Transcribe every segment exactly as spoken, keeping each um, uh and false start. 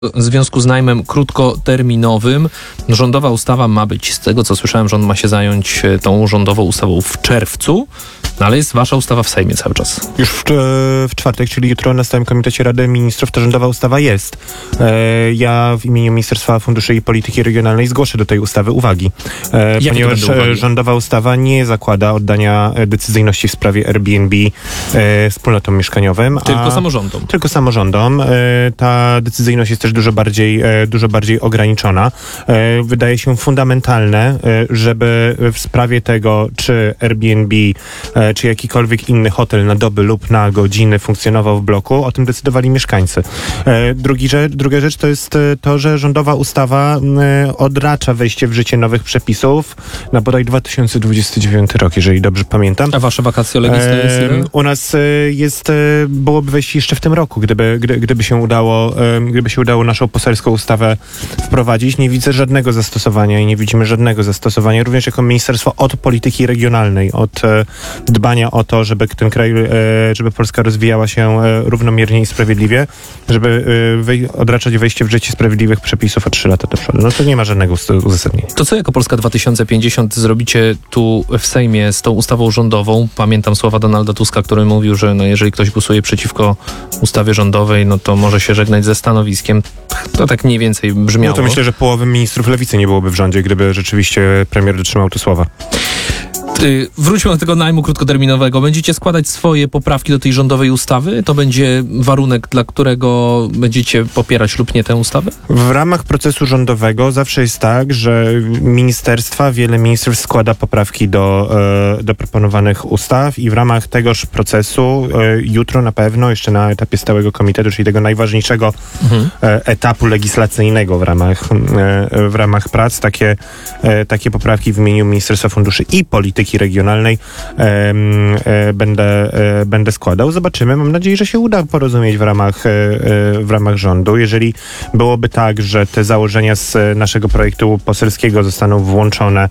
W związku z najmem krótkoterminowym rządowa ustawa ma być, z tego co słyszałem, rząd ma się zająć tą rządową ustawą w czerwcu, no ale jest wasza ustawa w Sejmie cały czas. Już w, w czwartek, czyli jutro na stałym komitecie Rady Ministrów ta rządowa ustawa jest. E, ja w imieniu Ministerstwa Funduszy i Polityki Regionalnej zgłoszę do tej ustawy uwagi. E, ponieważ uwagi? rządowa ustawa nie zakłada oddania decyzyjności w sprawie Airbnb e, wspólnotom mieszkaniowym. Tylko a, samorządom. Tylko samorządom. E, ta decyzyjność jest też dużo bardziej, e, dużo bardziej ograniczona. E, wydaje się fundamentalne, e, żeby w sprawie tego, czy Airbnb, e, czy jakikolwiek inny hotel na doby lub na godziny funkcjonował w bloku, o tym decydowali mieszkańcy. E, drugi rzecz, druga rzecz to jest to, że rządowa ustawa e, odracza wejście w życie nowych przepisów na bodaj dwa tysiące dwudziesty dziewiąty rok, jeżeli dobrze pamiętam. A wasze vacatio legis to jest ile? U nas e, jest, e, byłoby wejście jeszcze w tym roku, gdyby, gdy, gdyby się udało, e, gdyby się udało naszą poselską ustawę wprowadzić. Nie widzę żadnego zastosowania i nie widzimy żadnego zastosowania, również jako ministerstwo od polityki regionalnej, od e, dbania o to, żeby ten kraj, e, żeby Polska rozwijała się e, równomiernie i sprawiedliwie, żeby e, wej, odraczać wejście w życie sprawiedliwych przepisów o trzy lata do przodu. No to nie ma żadnego uzasadnienia. To co jako Polska dwa tysiące pięćdziesiąt zrobicie tu w Sejmie z tą ustawą rządową? Pamiętam słowa Donalda Tuska, który mówił, że no jeżeli ktoś głosuje przeciwko ustawie rządowej, no to może się żegnać ze stanowiskiem. To tak mniej więcej brzmiało. No to myślę, że połowy ministrów lewicy nie byłoby w rządzie, gdyby rzeczywiście premier dotrzymał tu słowa. Wróćmy do tego najmu krótkoterminowego. Będziecie składać swoje poprawki do tej rządowej ustawy? To będzie warunek, dla którego będziecie popierać lub nie tę ustawę? W ramach procesu rządowego zawsze jest tak, że ministerstwa, wiele ministrów składa poprawki do, e, do proponowanych ustaw i w ramach tegoż procesu e, jutro na pewno, jeszcze na etapie stałego komitetu, czyli tego najważniejszego mhm. e, etapu legislacyjnego w ramach, e, w ramach prac, takie, e, takie poprawki w imieniu Ministerstwa Funduszy i Polityki Regionalnej e, e, będę, e, będę składał. Zobaczymy. Mam nadzieję, że się uda porozumieć w ramach, e, w ramach rządu. Jeżeli byłoby tak, że te założenia z naszego projektu poselskiego zostaną włączone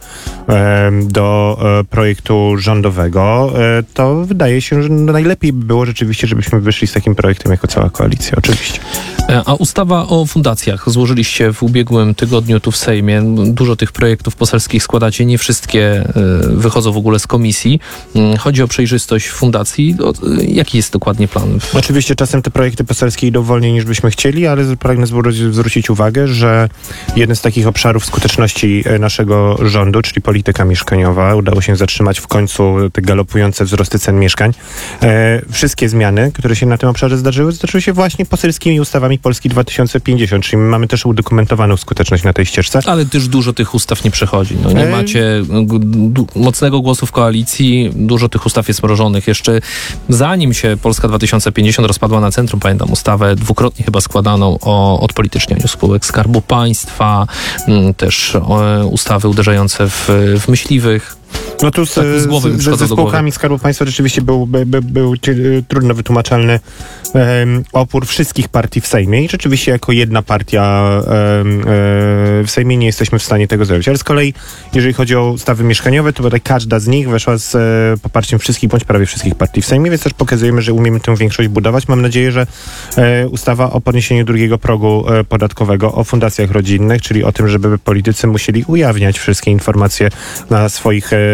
e, do e, projektu rządowego, e, to wydaje się, że najlepiej by było rzeczywiście, żebyśmy wyszli z takim projektem jako cała koalicja. Oczywiście. A ustawa o fundacjach złożyliście w ubiegłym tygodniu tu w Sejmie. Dużo tych projektów poselskich składacie. Nie wszystkie e, wychodzą w ogóle z komisji. Chodzi o przejrzystość fundacji. Jaki jest dokładnie plan? Oczywiście czasem te projekty poselskie idą wolniej niż byśmy chcieli, ale pragnę zwrócić uwagę, że jeden z takich obszarów skuteczności naszego rządu, czyli polityka mieszkaniowa, udało się zatrzymać w końcu te galopujące wzrosty cen mieszkań. E, wszystkie zmiany, które się na tym obszarze zdarzyły, zdarzyły się właśnie poselskimi ustawami Polski dwa tysiące pięćdziesiąt, czyli mamy też udokumentowaną skuteczność na tej ścieżce. Ale też dużo tych ustaw nie przechodzi. No, nie e... macie d- mocnego głosu w koalicji, dużo tych ustaw jest mrożonych. Jeszcze zanim się Polska dwa tysiące pięćdziesiąt rozpadła na centrum, pamiętam ustawę dwukrotnie chyba składaną o odpolitycznianiu spółek Skarbu Państwa, m, też o, ustawy uderzające w, w myśliwych. No tu z, tak z głowy z, ze spółkami Skarbu Państwa rzeczywiście był, by, by, był trudno wytłumaczalny um, opór wszystkich partii w Sejmie i rzeczywiście jako jedna partia um, um, w Sejmie nie jesteśmy w stanie tego zrobić. Ale z kolei, jeżeli chodzi o ustawy mieszkaniowe, to bodaj każda z nich weszła z e, poparciem wszystkich bądź prawie wszystkich partii w Sejmie, więc też pokazujemy, że umiemy tę większość budować. Mam nadzieję, że e, ustawa o podniesieniu drugiego progu e, podatkowego, o fundacjach rodzinnych, czyli o tym, żeby politycy musieli ujawniać wszystkie informacje na swoich e,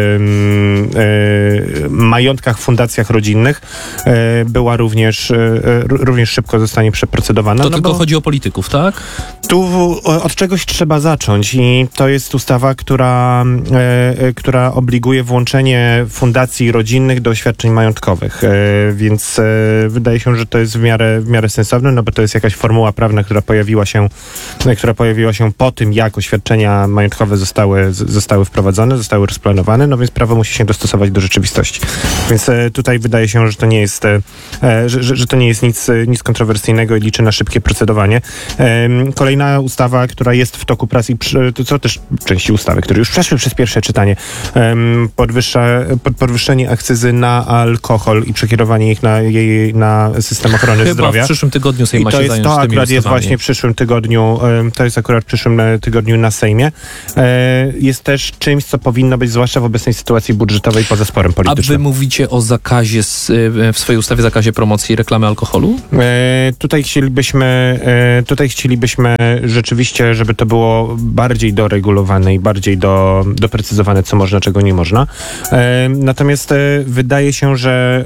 E, majątkach, fundacjach rodzinnych e, była również, e, również szybko zostanie przeprocedowana. To no tylko chodzi o polityków, tak? Tu o, od czegoś trzeba zacząć i to jest ustawa, która, e, która obliguje włączenie fundacji rodzinnych do oświadczeń majątkowych, e, więc e, wydaje się, że to jest w miarę, w miarę sensowne, no bo to jest jakaś formuła prawna, która pojawiła się, która pojawiła się po tym, jak oświadczenia majątkowe zostały, z, zostały wprowadzone, zostały rozplanowane, no więc prawo musi się dostosować do rzeczywistości. Więc e, tutaj wydaje się, że to nie jest, e, że, że, że to nie jest nic, nic kontrowersyjnego i liczę na szybkie procedowanie. E, kolejny kolejna ustawa, która jest w toku prac i przy, to co też części ustawy, które już przeszły przez pierwsze czytanie, um, podwyższa, pod, podwyższenie akcyzy na alkohol i przekierowanie ich na, jej, na system ochrony Chyba zdrowia. w przyszłym tygodniu Sejm I ma to się jest zająć to tymi akurat jest ustawami. właśnie w przyszłym tygodniu, um, to jest akurat w przyszłym tygodniu na Sejmie. E, jest też czymś, co powinno być, zwłaszcza w obecnej sytuacji budżetowej, poza sporem A politycznym. wy mówicie o zakazie, w swojej ustawie zakazie promocji i reklamy alkoholu? E, tutaj chcielibyśmy, e, tutaj chcielibyśmy rzeczywiście, żeby to było bardziej doregulowane i bardziej do, doprecyzowane, co można, czego nie można. E, natomiast e, wydaje się, że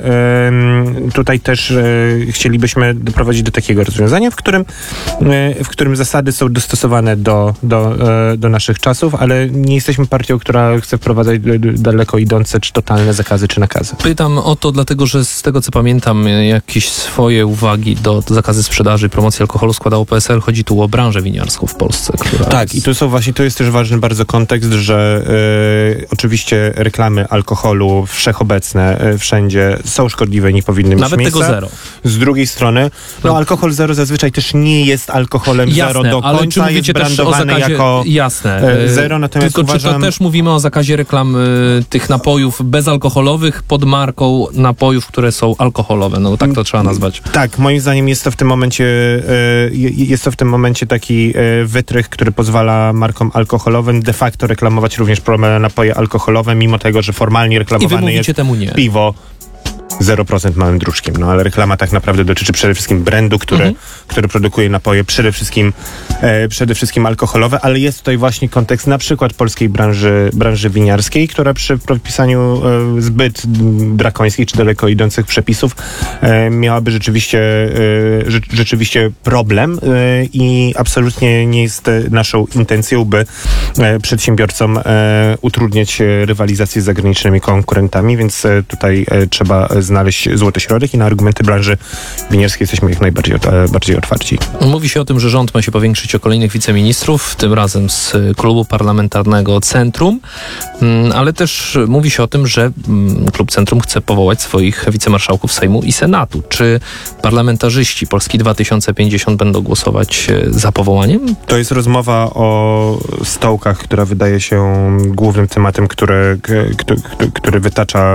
e, tutaj też e, chcielibyśmy doprowadzić do takiego rozwiązania, w którym, e, w którym zasady są dostosowane do, do, e, do naszych czasów, ale nie jesteśmy partią, która chce wprowadzać d- d- daleko idące, czy totalne zakazy, czy nakazy. Pytam o to dlatego, że z tego co pamiętam, jakieś swoje uwagi do zakazy sprzedaży i promocji alkoholu składało P S L. Chodzi tu o branżę winiarską w Polsce. Która Tak, jest... i to są właśnie, to jest też ważny bardzo kontekst, że e, oczywiście reklamy alkoholu wszechobecne, e, wszędzie są szkodliwe, nie powinny mieć Nawet miejsca. tego zero. Z drugiej strony, no, No. alkohol zero zazwyczaj też nie jest alkoholem Jasne, zero do ale czy końca, jest mówicie też o brandowany zakazie, jako jasne, e, zero, natomiast tylko uważam... czy to też mówimy o zakazie reklam y, tych napojów bezalkoholowych pod marką napojów, które są alkoholowe, no tak to trzeba nazwać. Tak, moim zdaniem jest to w tym momencie e, jest to w tym momencie taki e, wytrych, który pozwala markom alkoholowym de facto reklamować również napoje alkoholowe, mimo tego, że formalnie I wy reklamowane mówicie jest temu nie. piwo zero procent małym druczkiem, no ale reklama tak naprawdę dotyczy przede wszystkim brandu, który, Mhm. który produkuje napoje przede wszystkim, e, przede wszystkim alkoholowe, ale jest tutaj właśnie kontekst na przykład polskiej branży, branży winiarskiej, która przy propisaniu e, zbyt drakońskich czy daleko idących przepisów e, miałaby rzeczywiście, e, rze, rzeczywiście problem e, i absolutnie nie jest e, naszą intencją, by e, przedsiębiorcom e, utrudniać e, rywalizację z zagranicznymi konkurentami, więc e, tutaj e, trzeba znaleźć złoty środek i na argumenty branży winiarskiej jesteśmy jak najbardziej e, bardziej otwarci. Mówi się o tym, że rząd ma się powiększyć o kolejnych wiceministrów, tym razem z klubu parlamentarnego Centrum, mm, ale też mówi się o tym, że mm, klub Centrum chce powołać swoich wicemarszałków Sejmu i Senatu. Czy parlamentarzyści Polski dwa tysiące pięćdziesiąt będą głosować e, za powołaniem? To jest rozmowa o stołkach, która wydaje się głównym tematem, który, który, który wytacza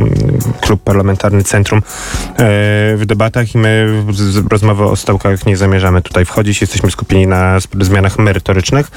klub parlamentarny Centrum w debatach i my w rozmowę o stołkach nie zamierzamy tutaj wchodzić. Jesteśmy skupieni na zmianach merytorycznych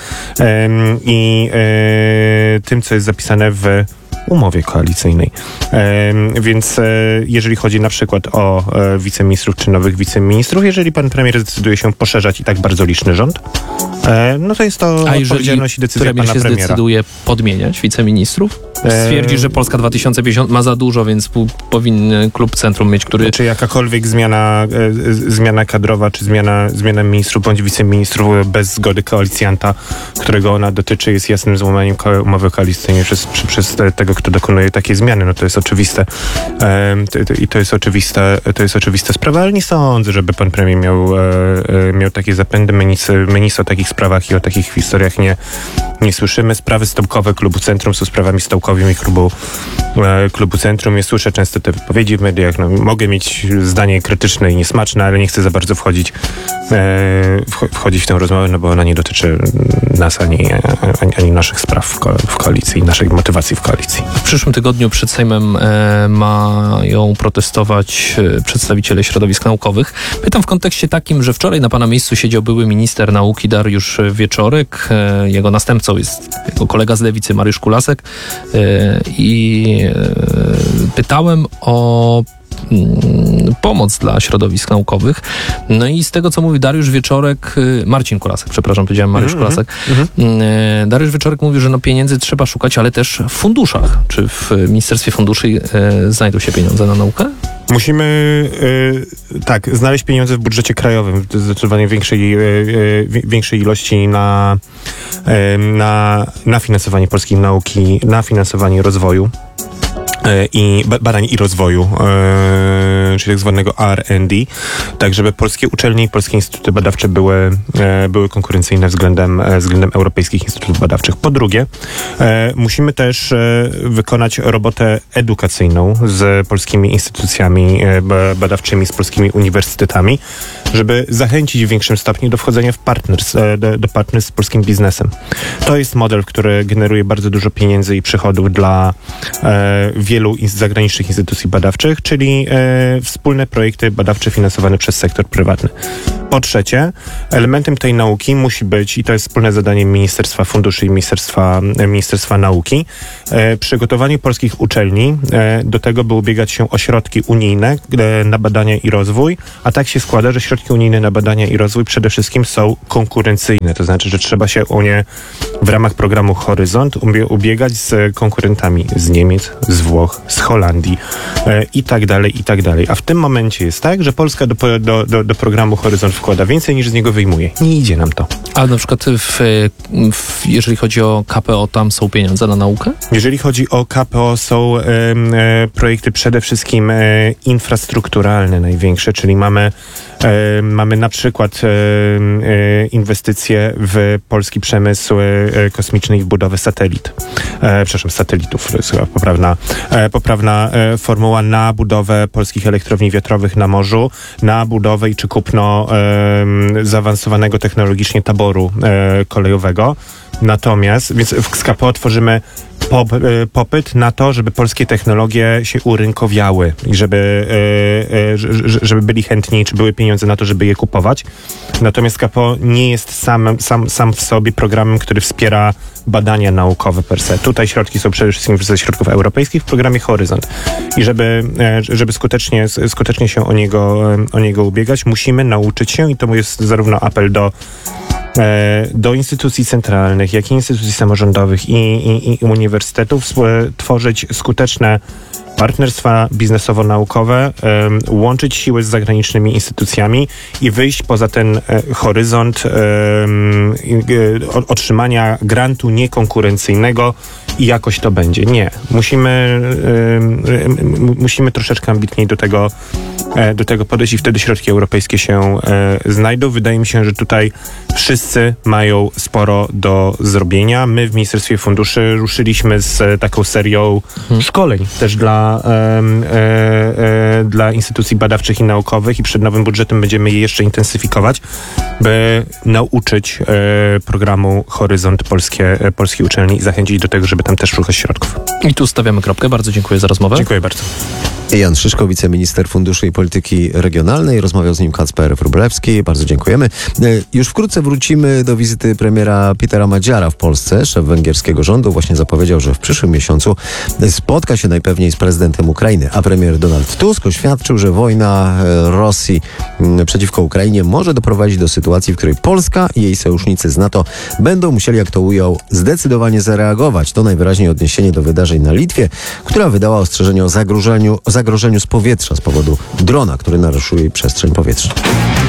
i tym, co jest zapisane w umowie koalicyjnej. E, więc e, jeżeli chodzi na przykład o e, wiceministrów czy nowych wiceministrów, jeżeli pan premier zdecyduje się poszerzać i tak bardzo liczny rząd, e, no to jest to A odpowiedzialność i decyzja premier pana się premiera. zdecyduje podmieniać wiceministrów? Stwierdzi, że Polska dwa tysiące pięćdziesiąt ma za dużo, więc pu- powinny klub Centrum mieć, który... Czy jakakolwiek zmiana, e, zmiana kadrowa, czy zmiana, zmiana ministrów bądź wiceministrów bez zgody koalicjanta, którego ona dotyczy, jest jasnym złamaniem ko- umowy koalicyjnej przez, przy, przez te, tego, kto dokonuje takiej zmiany. No to jest oczywiste. E, to, to, I to jest oczywiste, to jest oczywista sprawa, ale nie sądzę, żeby pan premier miał, e, e, miał takie zapędy. My nic, my nic o takich sprawach i o takich historiach nie, nie słyszymy. Sprawy stołkowe klubu Centrum są sprawami stołkowymi klubu, e, klubu Centrum. Ja słyszę często te wypowiedzi w mediach. No, mogę mieć zdanie krytyczne i niesmaczne, ale nie chcę za bardzo wchodzić, e, wchodzić w tę rozmowę, no bo ona nie dotyczy nas ani, ani, ani naszych spraw w, ko- w koalicji, naszej motywacji w koalicji. W przyszłym tygodniu przed Sejmem e, mają protestować e, przedstawiciele środowisk naukowych. Pytam w kontekście takim, że wczoraj na pana miejscu siedział były minister nauki Dariusz Wieczorek. E, jego następcą jest jego kolega z Lewicy Mariusz Kulasek. E, I e, pytałem o pomoc dla środowisk naukowych. No i z tego, co mówi Dariusz Wieczorek, Marcin Kulasek, przepraszam, powiedziałem Mariusz mm-hmm. Kulasek. Mm-hmm. Dariusz Wieczorek mówi, że no pieniędzy trzeba szukać, ale też w funduszach. Czy w Ministerstwie Funduszy e, znajdą się pieniądze na naukę? Musimy y, tak, znaleźć pieniądze w budżecie krajowym, w zdecydowanie większej, y, y, większej ilości na, y, na, na finansowanie polskiej nauki, na finansowanie rozwoju. i badań i rozwoju, czyli tak zwanego R and D, tak żeby polskie uczelnie i polskie instytuty badawcze były, były konkurencyjne względem, względem europejskich instytutów badawczych. Po drugie, musimy też wykonać robotę edukacyjną z polskimi instytucjami badawczymi, z polskimi uniwersytetami, żeby zachęcić w większym stopniu do wchodzenia w partners, do, do partnerstw z polskim biznesem. To jest model, który generuje bardzo dużo pieniędzy i przychodów dla e, wielu in, zagranicznych instytucji badawczych, czyli e, wspólne projekty badawcze finansowane przez sektor prywatny. Po trzecie, elementem tej nauki musi być, i to jest wspólne zadanie Ministerstwa Funduszy i Ministerstwa, Ministerstwa Nauki, e, przygotowanie polskich uczelni e, do tego, by ubiegać się o środki unijne e, na badania i rozwój, a tak się składa, że środki unijne na badania i rozwój przede wszystkim są konkurencyjne, to znaczy, że trzeba się o nie w ramach programu Horyzont ubiegać z konkurentami z Niemiec, z Włoch, z Holandii e, i tak dalej, i tak dalej. A w tym momencie jest tak, że Polska do, do, do, do programu Horyzont wkłada więcej niż z niego wyjmuje. Nie idzie nam to. Ale na przykład w, w, jeżeli chodzi o K P O, tam są pieniądze na naukę? Jeżeli chodzi o K P O, są e, e, projekty przede wszystkim e, infrastrukturalne największe, czyli mamy E, mamy na przykład e, e, inwestycje w polski przemysł e, kosmiczny i w budowę satelit. E, przepraszam, satelitów, to jest chyba poprawna, e, poprawna e, formuła, na budowę polskich elektrowni wiatrowych na morzu, na budowę i czy kupno e, zaawansowanego technologicznie taboru e, kolejowego. Natomiast, więc w K P O tworzymy pop, y, popyt na to, żeby polskie technologie się urynkowiały i żeby, y, y, żeby byli chętni, czy były pieniądze na to, żeby je kupować. Natomiast K P O nie jest sam, sam, sam w sobie programem, który wspiera badania naukowe per se. Tutaj środki są przede wszystkim ze środków europejskich w programie Horyzont. I żeby, żeby skutecznie, skutecznie się o niego, o niego ubiegać, musimy nauczyć się, i to jest zarówno apel do do instytucji centralnych, jak i instytucji samorządowych i, i, i uniwersytetów, tworzyć skuteczne partnerstwa biznesowo-naukowe, um, łączyć siły z zagranicznymi instytucjami i wyjść poza ten e, horyzont um, e, otrzymania grantu niekonkurencyjnego i jakoś to będzie. Nie. Musimy, um, musimy troszeczkę ambitniej do tego, e, do tego podejść i wtedy środki europejskie się e, znajdą. Wydaje mi się, że tutaj wszyscy mają sporo do zrobienia. My w Ministerstwie Funduszy ruszyliśmy z taką serią hmm. szkoleń też dla E, e, e, dla instytucji badawczych i naukowych, i przed nowym budżetem będziemy je jeszcze intensyfikować, by nauczyć e, programu Horyzont polskie, e, polskie uczelni i zachęcić do tego, żeby tam też szukać środków. I tu stawiamy kropkę. Bardzo dziękuję za rozmowę. Dziękuję bardzo. Jan Szyszko, wiceminister Funduszy i Polityki Regionalnej. Rozmawiał z nim Kacper Wróblewski. Bardzo dziękujemy. Już wkrótce wrócimy do wizyty premiera Petera Magyara w Polsce. Szef węgierskiego rządu właśnie zapowiedział, że w przyszłym miesiącu spotka się najpewniej z prezydentem Ukrainy, a premier Donald Tusk oświadczył, że wojna Rosji przeciwko Ukrainie może doprowadzić do sytuacji, w której Polska i jej sojusznicy z NATO będą musieli, jak to ujął, zdecydowanie zareagować. To najwyraźniej odniesienie do wydarzeń na Litwie, która wydała ostrzeżenie o zagrożeniu, o zagrożeniu z powietrza z powodu drona, który naruszuje jej przestrzeń powietrzną.